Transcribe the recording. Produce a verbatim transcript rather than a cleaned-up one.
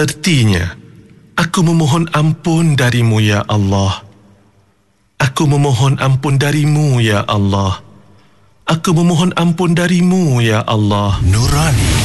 Ertinya, aku memohon ampun darimu ya Allah. Aku memohon ampun darimu ya Allah. Aku memohon ampun darimu ya Allah. Nurani